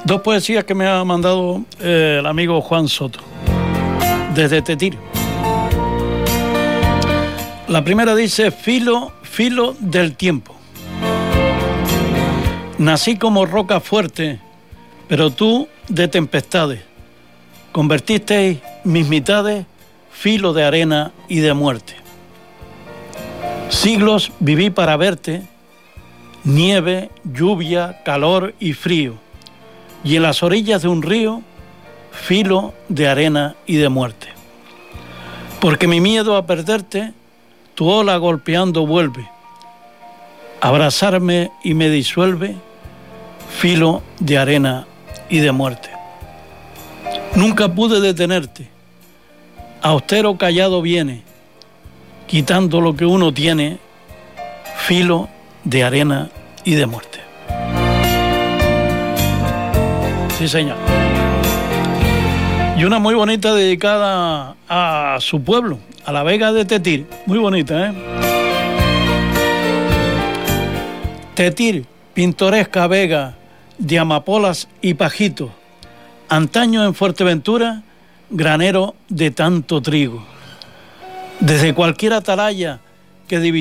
Dos poesías que me ha mandado el amigo Juan Soto, desde Tetir. La primera dice: filo, filo del tiempo. Nací como roca fuerte, pero tú de tempestades. Convertisteis mis mitades, filo de arena y de muerte. Siglos viví para verte, nieve, lluvia, calor y frío, y en las orillas de un río, filo de arena y de muerte. Porque mi miedo a perderte, tu ola golpeando vuelve, abrazarme y me disuelve, filo de arena y de muerte. Nunca pude detenerte, austero callado viene, quitando lo que uno tiene, filo de arena y de muerte. Sí, señor. Y una muy bonita dedicada a su pueblo, a la Vega de Tetir. Muy bonita, ¿eh? Tetir, pintoresca vega de amapolas y pajitos. Antaño en Fuerteventura, granero de tanto trigo. Desde cualquier atalaya que